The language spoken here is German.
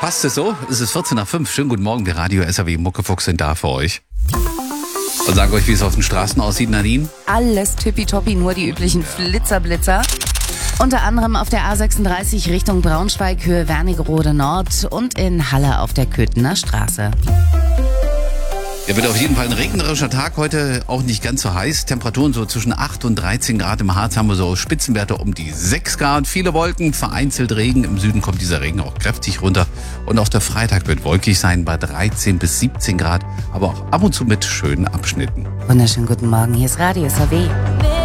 Passt es so? Es ist 14 nach 5. Schönen guten Morgen, wir Radio SAW Muckefuchs sind da für euch. Und sagen euch, wie es auf den Straßen aussieht, Nadine? Alles tippitoppi, nur die üblichen Flitzer-Blitzer. Unter anderem auf der A36 Richtung Braunschweig, Höhe Wernigerode Nord und in Halle auf der Köthener Straße. Ja, wird auf jeden Fall ein regnerischer Tag. Heute auch nicht ganz so heiß. Temperaturen so zwischen 8 und 13 Grad. Im Harz haben wir so Spitzenwerte um die 6 Grad. Viele Wolken, vereinzelt Regen. Im Süden kommt dieser Regen auch kräftig runter. Und auch der Freitag wird wolkig sein bei 13 bis 17 Grad. Aber auch ab und zu mit schönen Abschnitten. Wunderschönen guten Morgen, hier ist Radio SAW.